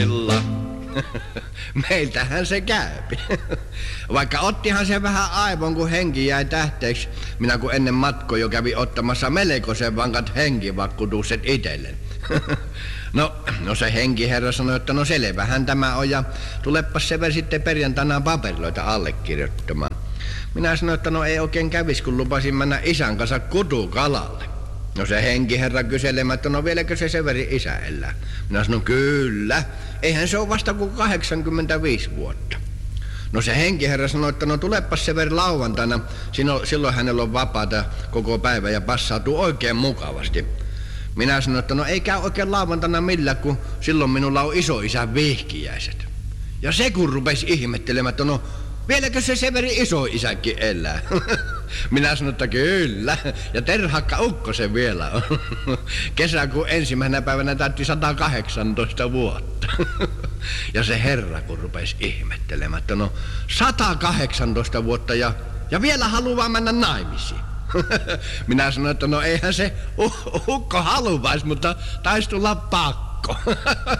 Meiltähän se käypi. Vaikka ottihan se vähän aivon, kun henki jäi tähteeksi. Minä kun ennen matkoa jo kävin ottamassa melkoisen vankat henkivakuutukset itellen. No se henkiherra sanoi, että no selvähän tämä on ja tulepas se sitten perjantaina paperiloita allekirjoittamaan. Minä sanoin, että no ei oikein kävis, kun lupasin mennä isän kanssa kutukalalle. No se henkiherra kyselemään, että no vieläkö se Severin isä elää. Minä sanoin, kyllä, eihän se ole vasta kuin 85 vuotta. No se henkiherra sanoi, että no tulepas Severi lauantaina, silloin hänellä on vapaata koko päivä ja passautuu oikein mukavasti. Minä sanoin, että no ei käy oikein lauantaina millään, kun silloin minulla on isoisän vihkiäiset. Ja se kun rupesi ihmettelemään, että no vieläkö se Severin isoisäkin elää? Minä sanoin, että kyllä, ja terhakka ukko se vielä on. Kesäkuun ensimmäisenä päivänä täytti 118 vuotta. Ja se herra kun rupesi ihmettelemään, että no 118 vuotta ja vielä haluaa mennä naimisiin. Minä sanoin, että no eihän se ukko haluaisi, mutta taisi tulla pakko.